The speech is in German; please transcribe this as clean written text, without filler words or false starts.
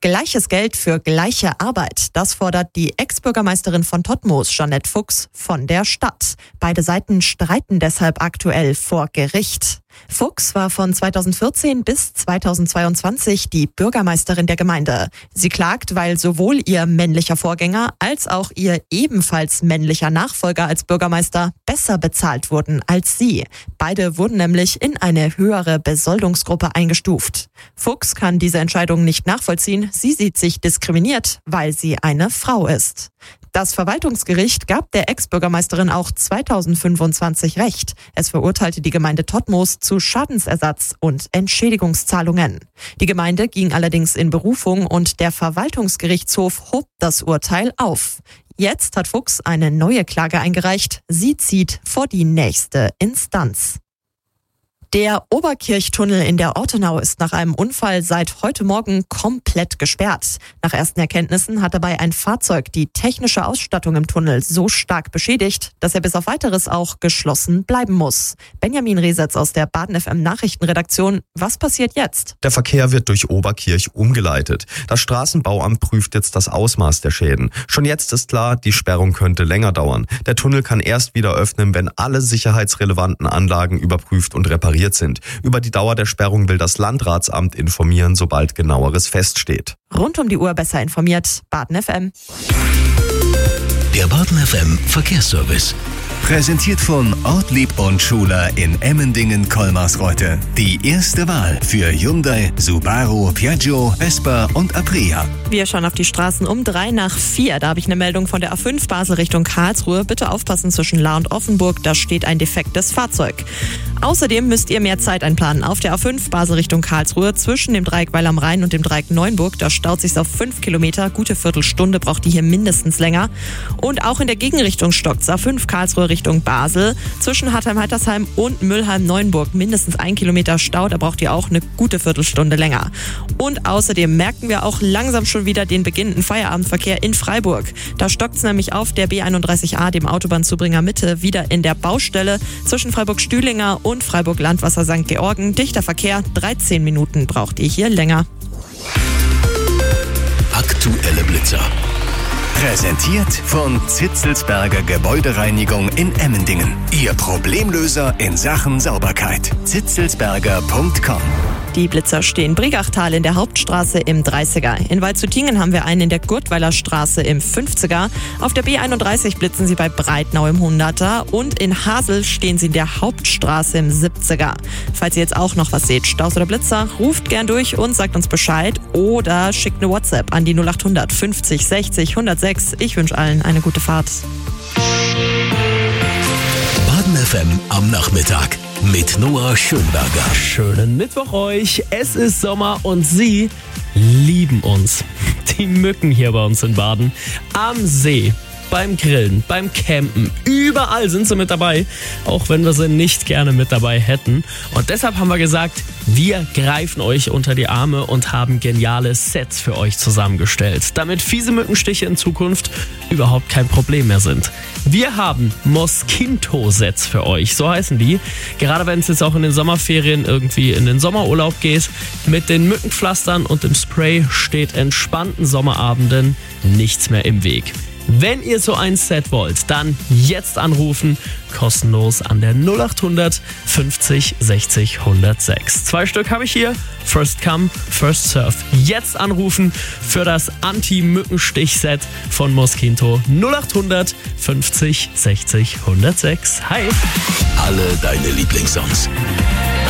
Gleiches Geld für gleiche Arbeit. Das fordert die Ex-Bürgermeisterin von Todtmoos, Jeanette Fuchs, von der Stadt. Beide Seiten streiten deshalb aktuell vor Gericht. Fuchs war von 2014 bis 2022 die Bürgermeisterin der Gemeinde. Sie klagt, weil sowohl ihr männlicher Vorgänger als auch ihr ebenfalls männlicher Nachfolger als Bürgermeister besser bezahlt wurden als sie. Beide wurden nämlich in eine höhere Besoldungsgruppe eingestuft. Fuchs kann diese Entscheidung nicht nachvollziehen. Sie sieht sich diskriminiert, weil sie eine Frau ist. Das Verwaltungsgericht gab der Ex-Bürgermeisterin auch 2025 Recht. Es verurteilte die Gemeinde Todtmoos zu Schadensersatz und Entschädigungszahlungen. Die Gemeinde ging allerdings in Berufung und der Verwaltungsgerichtshof hob das Urteil auf. Jetzt hat Fuchs eine neue Klage eingereicht. Sie zieht vor die nächste Instanz. Der Oberkirchtunnel in der Ortenau ist nach einem Unfall seit heute Morgen komplett gesperrt. Nach ersten Erkenntnissen hat dabei ein Fahrzeug die technische Ausstattung im Tunnel so stark beschädigt, dass er bis auf Weiteres auch geschlossen bleiben muss. Benjamin Resetz aus der Baden FM Nachrichtenredaktion. Was passiert jetzt? Der Verkehr wird durch Oberkirch umgeleitet. Das Straßenbauamt prüft jetzt das Ausmaß der Schäden. Schon jetzt ist klar, die Sperrung könnte länger dauern. Der Tunnel kann erst wieder öffnen, wenn alle sicherheitsrelevanten Anlagen überprüft und repariert sind. Über die Dauer der Sperrung will das Landratsamt informieren, sobald Genaueres feststeht. Rund um die Uhr besser informiert, Baden FM. Der Baden FM Verkehrsservice. Präsentiert von Ortlieb und Schuler in Emmendingen-Kolmarsreuth. Die erste Wahl für Hyundai, Subaru, Piaggio, Vespa und Aprilia. Wir schauen auf die Straßen um 3:04. Da habe ich eine Meldung von der A5 Basel Richtung Karlsruhe. Bitte aufpassen zwischen Lahr und Offenburg, da steht ein defektes Fahrzeug. Außerdem müsst ihr mehr Zeit einplanen. Auf der A5 Basel Richtung Karlsruhe zwischen dem Dreieck Weil am Rhein und dem Dreieck Neuenburg, da staut sich's auf 5 Kilometer. Gute Viertelstunde braucht ihr hier mindestens länger. Und auch in der Gegenrichtung stockt's. A5 Karlsruhe Richtung Basel zwischen Hartheim-Heitersheim und Müllheim-Neuenburg mindestens 1 Kilometer Stau. Da braucht ihr auch eine gute Viertelstunde länger. Und außerdem merken wir auch langsam schon wieder den beginnenden Feierabendverkehr in Freiburg. Da stockt's nämlich auf der B31a, dem Autobahnzubringer Mitte, wieder in der Baustelle zwischen Freiburg-Stühlinger und Freiburg-Landwasser St. Georgen. Dichter Verkehr, 13 Minuten braucht ihr hier länger. Aktuelle Blitzer. Präsentiert von Zitzelsberger Gebäudereinigung in Emmendingen. Ihr Problemlöser in Sachen Sauberkeit. zitzelsberger.com. Die Blitzer stehen Brigachtal in der Hauptstraße im 30er. In Waldshüttingen haben wir einen in der Gurtweiler Straße im 50er. Auf der B31 blitzen sie bei Breitnau im 100er. Und in Hasel stehen sie in der Hauptstraße im 70er. Falls ihr jetzt auch noch was seht, Staus oder Blitzer, ruft gern durch und sagt uns Bescheid. Oder schickt eine WhatsApp an die 0800 50 60 106. Ich wünsche allen eine gute Fahrt. Baden FM am Nachmittag mit Noah Schönberger. Schönen Mittwoch euch. Es ist Sommer und Sie lieben uns. Die Mücken hier bei uns in Baden. Am See, beim Grillen, beim Campen. Überall sind sie mit dabei, auch wenn wir sie nicht gerne mit dabei hätten. Und deshalb haben wir gesagt, wir greifen euch unter die Arme und haben geniale Sets für euch zusammengestellt, damit fiese Mückenstiche in Zukunft überhaupt kein Problem mehr sind. Wir haben Mosquito-Sets für euch, so heißen die. Gerade wenn es jetzt auch in den Sommerferien irgendwie in den Sommerurlaub geht, mit den Mückenpflastern und dem Spray steht entspannten Sommerabenden nichts mehr im Weg. Wenn ihr so ein Set wollt, dann jetzt anrufen, kostenlos an der 0800 50 60 106. 2 Stück habe ich hier, First Come, First Serve. Jetzt anrufen für das Anti-Mückenstich-Set von Mosquito. 0800 50 60 106. Hi! Alle deine Lieblingssongs.